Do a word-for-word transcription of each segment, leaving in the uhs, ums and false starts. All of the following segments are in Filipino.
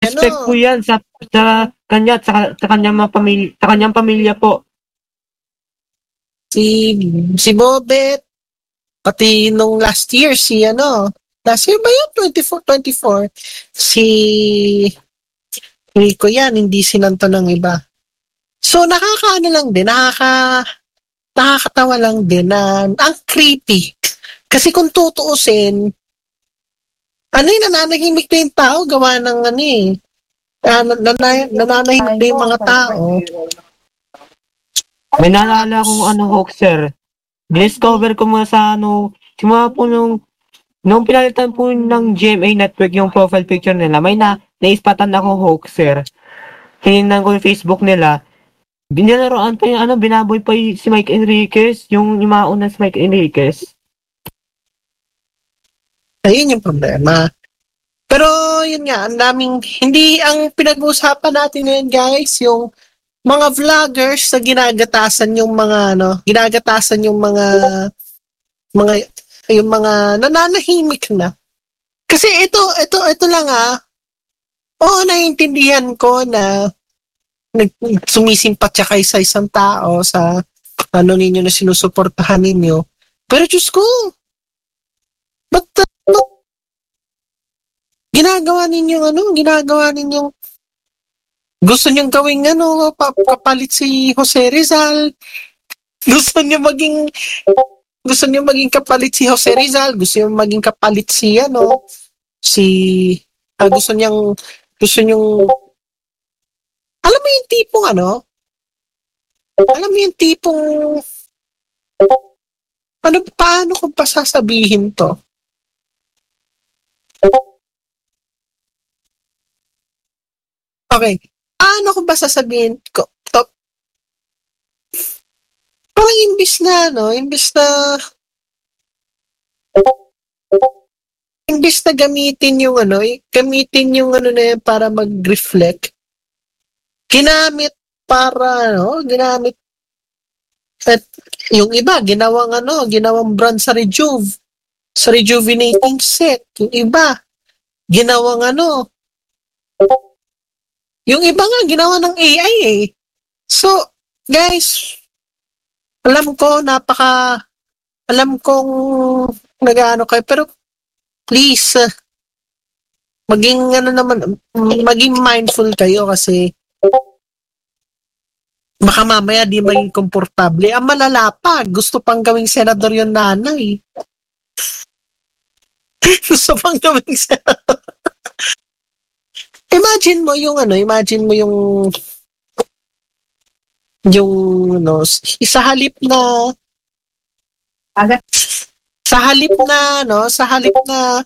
respect ano, po yan sa, sa kanya at sa, sa kanyang mga pamilya, sa kanyang pamilya po. si, si Bobet, pati nung last year, si ano, last year ba yun? twenty-four, twenty-four. Si Rico yan, hindi sinanto ng iba. So, nakakaano lang din, nakaka, nakakatawa lang din na ang creepy. Kasi kung tutuusin, ano yung nananahimik na yung tao, gawa ng ano eh. Uh, nananahimik na yung mga tao. May naalala akong ano, hoaxer. Discover ko muna sa ano, simula po nung, nung pinalitan po ng G M A network yung profile picture nila, may na, naispatan akong hoaxer. Tinignan ko yung Facebook nila, binilaroan pa yung ano, binaboy pa yung, si Mike Enriquez, yung, yung mga unang si Mike Enriquez. Ayun yung problema. Pero yun nga, ang daming, hindi ang pinag-uusapan natin ngayon guys, yung mga vloggers na ginagatasan yung mga ano, ginagatasan yung mga mga yung mga nananahimik na. Kasi ito, ito, ito lang ah. Oo, naiintindihan ko na nag sumisimpat siya kay sa isang tao sa ano ninyo na sinusuportahan ninyo. Pero Diyos ko, ba't, ba't ginagawa ninyong ano, ginagawa ninyong gusto niyong gawing ano, kapalit si Jose Rizal. Gusto niyo maging gusto niyo maging kapalit si Jose Rizal, gusto niyo maging kapalit si ano, si uh, gusto niyang gusto niyong alam mo yung tipong ano? Alam mo yung tipong ano paano ko pa sasabihin to? Okay. Paano ko ba sasabihin ko? To, parang imbis na, no? Imbis na imbis na gamitin yung ano, gamitin yung ano na yan para mag-reflect. Ginamit para, no? Ginamit at yung iba, ginawang ano, ginawang brand sa Rejuve. Sa rejuvenating set. Yung iba, ginawang ano, yung iba nga, ginawa ng A I eh. So, guys, alam ko, napaka, alam kong nag-ano kayo, pero please, uh, maging ano naman, maging mindful kayo kasi baka mamaya di maging komportable. Ang malala pa, gusto pang gawing senador yung nanay. Gusto pang gawing senador. Imagine mo yung ano, imagine mo yung yung ano, sa halip na Agad. sa halip na no, sa halip na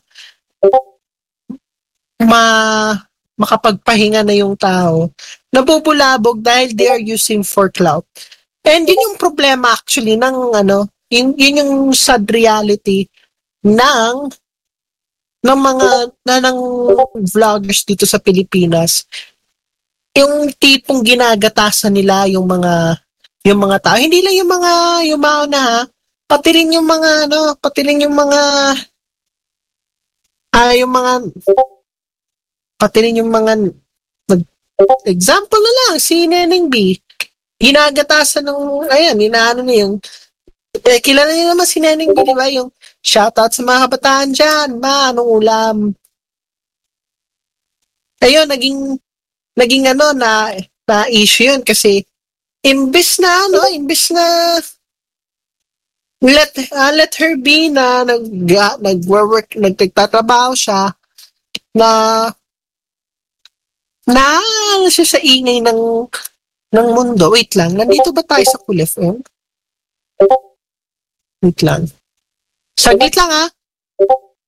ma makapagpahinga na yung tao, nabubulabog dahil they are using for clout. And yun yung problema actually ng ano, yun, yun yung sad reality ng ng mga na ng vloggers dito sa Pilipinas. Yung tipong ginagatasan nila yung mga yung mga tao, hindi lang yung mga yung mauna ha, pati rin yung mga ano, pati rin yung mga ah yung mga pati rin yung mga example na lang si Neneng B. Ginagatasan ng ayan, inaano na yung eh, kilala niyo naman si Neneng B, di ba? Yung shoutout sa mga kabataan dyan, ma, anong ulam? Ayun, naging naging ano na na issue yun kasi imbes na ano, imbes na let uh, let her be na nag uh, nagwo-work, nagtatrabaho siya na na ano siya sa ingay ng ng mundo. Wait lang, nandito ba tayo sa Cool F M? Wait lang. Saglit lang ha.